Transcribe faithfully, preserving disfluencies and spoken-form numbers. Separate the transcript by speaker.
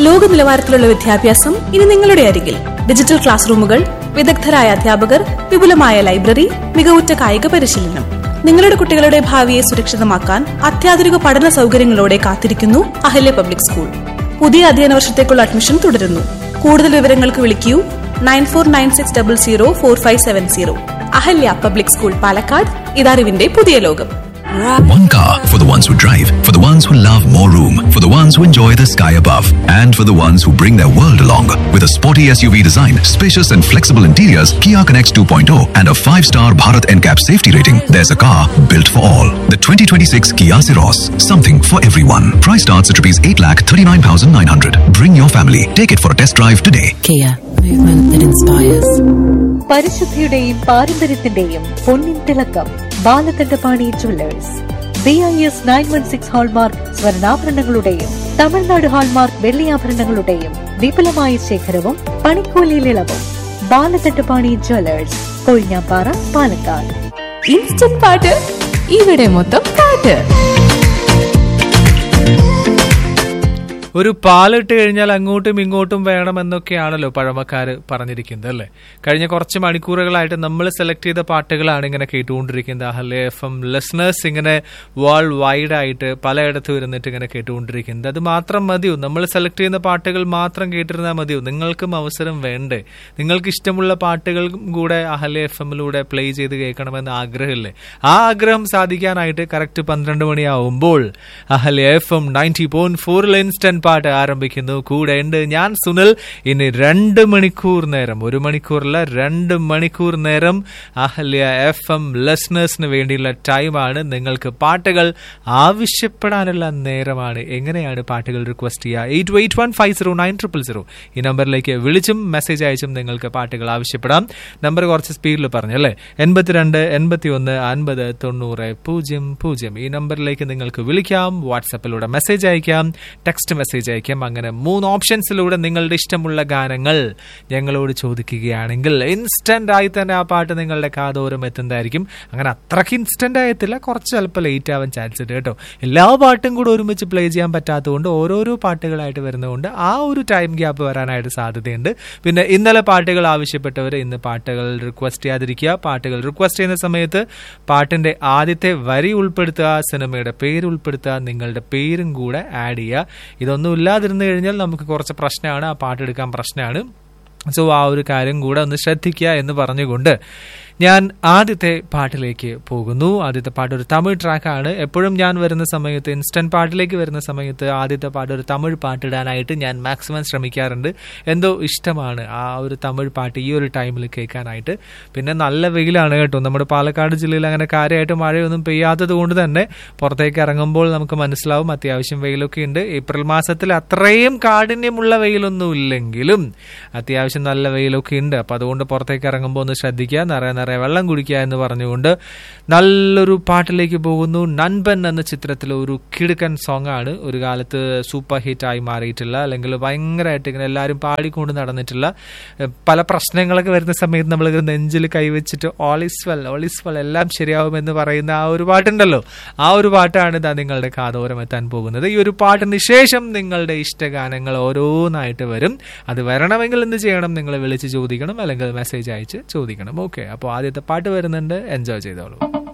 Speaker 1: ലോക നിലവാരത്തിലുള്ള വിദ്യാഭ്യാസം ഇനി നിങ്ങളുടെ അരികിൽ. ഡിജിറ്റൽ ക്ലാസ് റൂമുകൾ, വിദഗ്ധരായ അധ്യാപകർ, വിപുലമായ ലൈബ്രറി, മികവുറ്റ കായിക പരിശീലനം. നിങ്ങളുടെ കുട്ടികളുടെ ഭാവിയെ സുരക്ഷിതമാക്കാൻ അത്യാധുനിക പഠന സൗകര്യങ്ങളോടെ കാത്തിരിക്കുന്നു അഹല്യ പബ്ലിക് സ്കൂൾ. പുതിയ അധ്യയന വർഷത്തേക്കുള്ള അഡ്മിഷൻ തുടരുന്നു. കൂടുതൽ വിവരങ്ങൾക്ക് വിളിക്കൂ nine four nine six double zero four five seven zero. Ahalya public school, Palakkad. ഇതറിവിന്റെ പുതിയ ലോകം.
Speaker 2: One car for the ones who drive, for the ones who love more room, for the ones who enjoy the sky above, and for the ones who bring their world along. With a sporty S U V design, spacious and flexible interiors, Kia Connects two point oh, and a five-star Bharat N C A P safety rating, there's a car built for all. The twenty twenty-six Kia Ceros, something for everyone. Price starts at rupees eight lakh thirty-nine thousand nine hundred. Bring your family. Take it for a test drive today.
Speaker 3: Kia, movement that inspires.
Speaker 4: പരിശുദ്ധിയുടെയും പാരമ്പര്യത്തിന്റെയും പൊന്നിൻ തിളക്കം Balakandapani jewellers. B I S nine one six hallmark സ്വർണ്ണാഭരണങ്ങളുടെയും Tamil Nadu hallmark വെള്ളിയാഭരണങ്ങളുടെയും വിപുലമായ ശേഖരവും പണിക്കൂലിയിൽ ഇളവും. Balakandapani jewellers, Kozhinjampara, Palakkad.
Speaker 5: Instant പാട്ട്, ഇവിടെ മൊത്തം പാട്ട്.
Speaker 6: ഒരു പാലിട്ട് കഴിഞ്ഞാൽ അങ്ങോട്ടും ഇങ്ങോട്ടും വേണമെന്നൊക്കെയാണല്ലോ പഴമക്കാര് പറഞ്ഞിരിക്കുന്നത്, അല്ലേ? കഴിഞ്ഞ കുറച്ച് മണിക്കൂറുകളായിട്ട് നമ്മൾ സെലക്ട് ചെയ്ത പാട്ടുകളാണ് ഇങ്ങനെ കേട്ടുകൊണ്ടിരിക്കുന്നത്. അഹല്യ എഫ് എം ലിസണേഴ്സ് ഇങ്ങനെ വേൾഡ് വൈഡ് ആയിട്ട് പലയിടത്തും ഇരുന്നിട്ട് ഇങ്ങനെ കേട്ടുകൊണ്ടിരിക്കുന്നത്. അത് മാത്രം മതിയോ? നമ്മൾ സെലക്ട് ചെയ്യുന്ന പാട്ടുകൾ മാത്രം കേട്ടിരുന്നാൽ മതിയോ? നിങ്ങൾക്കും അവസരം വേണ്ടേ? നിങ്ങൾക്ക് ഇഷ്ടമുള്ള പാട്ടുകളും കൂടെ അഹല്യ എഫ് എമ്മിലൂടെ പ്ലേ ചെയ്ത് കേൾക്കണമെന്ന് ആഗ്രഹമില്ലേ? ആ ആഗ്രഹം സാധിക്കാനായിട്ട് കറക്റ്റ് പന്ത്രണ്ട് മണിയാവുമ്പോൾ Ahalya F M ninety point ഫോറിൽ ഇൻസ്റ്റന്റ് പാട്ട് ആരംഭിക്കുന്നു. കൂടെ ഉണ്ട് ഞാൻ സുനിൽ. ഇനി രണ്ട് മണിക്കൂർ നേരം, ഒരു മണിക്കൂറല്ല രണ്ട് മണിക്കൂർ നേരം അഹല്യ എഫ് എം ലിസണേഴ്സിന് വേണ്ടിയുള്ള ടൈമാണ്. നിങ്ങൾക്ക് പാട്ടുകൾ ആവശ്യപ്പെടാനുള്ള നേരമാണ്. എങ്ങനെയാണ് പാട്ടുകൾ റിക്വസ്റ്റ് ചെയ്യുക? Eight eight one five zero nine triple zero ഈ നമ്പറിലേക്ക് വിളിച്ചും മെസ്സേജ് അയച്ചും നിങ്ങൾക്ക് പാട്ടുകൾ ആവശ്യപ്പെടാം. നമ്പർ കുറച്ച് സ്പീഡിൽ പറഞ്ഞല്ലേ, എൺപത്തിരണ്ട് എൺപത്തി ഒന്ന് അൻപത് തൊണ്ണൂറ് പൂജ്യം പൂജ്യം ഈ നമ്പറിലേക്ക് നിങ്ങൾക്ക് വിളിക്കാം, വാട്സാപ്പിലൂടെ മെസ്സേജ് അയക്കാം, ടെക്സ്റ്റ് മെസ്സേജ് അയക്കാം. അങ്ങനെ മൂന്ന് ഓപ്ഷൻസിലൂടെ നിങ്ങളുടെ ഇഷ്ടമുള്ള ഗാനങ്ങൾ ഞങ്ങളോട് ചോദിക്കുകയാണെങ്കിൽ ഇൻസ്റ്റന്റ് ആയി തന്നെ ആ പാട്ട് നിങ്ങളുടെ കാതോരം എത്തുന്നതായിരിക്കും. അങ്ങനെ അത്രയ്ക്ക് ഇൻസ്റ്റന്റ് ആയത്തില്ല, കുറച്ച് ചിലപ്പോൾ ലേറ്റ് ആവാൻ ചാൻസ് ഉണ്ട് കേട്ടോ. എല്ലാ പാട്ടും കൂടെ ഒരുമിച്ച് പ്ലേ ചെയ്യാൻ പറ്റാത്തതുകൊണ്ട് ഓരോരോ പാട്ടുകളായിട്ട് വരുന്നതുകൊണ്ട് ആ ഒരു ടൈം ഗ്യാപ്പ് വരാനായിട്ട് സാധ്യതയുണ്ട്. പിന്നെ ഇന്നലെ പാട്ടുകൾ ആവശ്യപ്പെട്ടവർ ഇന്ന് പാട്ടുകൾ റിക്വസ്റ്റ് ചെയ്യാതിരിക്കുക. പാട്ടുകൾ റിക്വസ്റ്റ് ചെയ്യുന്ന സമയത്ത് പാട്ടിന്റെ ആദ്യത്തെ വരി ഉൾപ്പെടുത്തുക, സിനിമയുടെ പേര് ഉൾപ്പെടുത്തുക, നിങ്ങളുടെ പേരും കൂടെ ആഡ് ചെയ്യുക. ഇതൊന്നും ഇല്ലാതിരുന്നു കഴിഞ്ഞാൽ നമുക്ക് കുറച്ച് പ്രശ്നമാണ്, ആ പാട്ടെടുക്കാൻ പ്രശ്നമാണ്. സോ ആ ഒരു കാര്യം കൂടെ ഒന്ന് ശ്രദ്ധിക്കുക എന്ന് പറഞ്ഞുകൊണ്ട് ഞാൻ ആദ്യത്തെ പാട്ടിലേക്ക് പോകുന്നു. ആദ്യത്തെ പാട്ട് ഒരു തമിഴ് ട്രാക്കാണ്. എപ്പോഴും ഞാൻ വരുന്ന സമയത്ത്, ഇൻസ്റ്റന്റ് പാട്ടിലേക്ക് വരുന്ന സമയത്ത് ആദ്യത്തെ പാട്ട് ഒരു തമിഴ് പാട്ടിടാനായിട്ട് ഞാൻ മാക്സിമം ശ്രമിക്കാറുണ്ട്. എന്തോ ഇഷ്ടമാണ് ആ ഒരു തമിഴ് പാട്ട് ഈ ഒരു ടൈമിൽ കേൾക്കാനായിട്ട്. പിന്നെ നല്ല വെയിലാണ് കേട്ടോ. നമ്മുടെ പാലക്കാട് ജില്ലയിൽ അങ്ങനെ കാര്യമായിട്ട് മഴയൊന്നും പെയ്യാത്തത് കൊണ്ട് തന്നെ പുറത്തേക്ക് ഇറങ്ങുമ്പോൾ നമുക്ക് മനസ്സിലാവും അത്യാവശ്യം വെയിലൊക്കെ ഉണ്ട്. ഏപ്രിൽ മാസത്തിൽ അത്രയും കാഠിന്യമുള്ള വെയിലൊന്നും ഇല്ലെങ്കിലും അത്യാവശ്യം നല്ല വെയിലൊക്കെ ഉണ്ട്. അപ്പം അതുകൊണ്ട് പുറത്തേക്ക് ഇറങ്ങുമ്പോൾ ഒന്ന് ശ്രദ്ധിക്കുക, നിറയെ നിറയെ വെള്ളം കുടിക്കുക എന്ന് പറഞ്ഞുകൊണ്ട് നല്ലൊരു പാട്ടിലേക്ക് പോകുന്നു. നൻപൻ എന്ന ചിത്രത്തിലെ ഒരു കിടുക്കൻ സോങ് ആണ്. ഒരു കാലത്ത് സൂപ്പർ ഹിറ്റായി മാറിയിട്ടുള്ള, അല്ലെങ്കിൽ ഭയങ്കരമായിട്ട് ഇങ്ങനെ എല്ലാവരും പാടിക്കൊണ്ട് നടന്നിട്ടുള്ള, പല പ്രശ്നങ്ങളൊക്കെ വരുന്ന സമയത്ത് നമ്മൾ നെഞ്ചിൽ കൈവച്ചിട്ട് ഓളിസ് വെൽ ഓളിസ് വെൽ എല്ലാം ശരിയാവുമെന്ന് പറയുന്ന ആ ഒരു പാട്ടുണ്ടല്ലോ, ആ ഒരു പാട്ടാണ് ഇതാ നിങ്ങളുടെ കാതോരം എത്താൻ പോകുന്നത്. ഈ ഒരു പാട്ടിന് ശേഷം നിങ്ങളുടെ ഇഷ്ടഗാനങ്ങൾ ഓരോന്നായിട്ട് വരും. അത് വരണമെങ്കിൽ എന്ത് ചെയ്യണം? നിങ്ങൾ വിളിച്ച് ചോദിക്കണം, അല്ലെങ്കിൽ മെസ്സേജ് അയച്ച് ചോദിക്കണം. ഓക്കെ, അപ്പോൾ ആദ്യത്തെ പാട്ട് വരുന്നുണ്ട്, എൻജോയ് ചെയ്തോളൂ.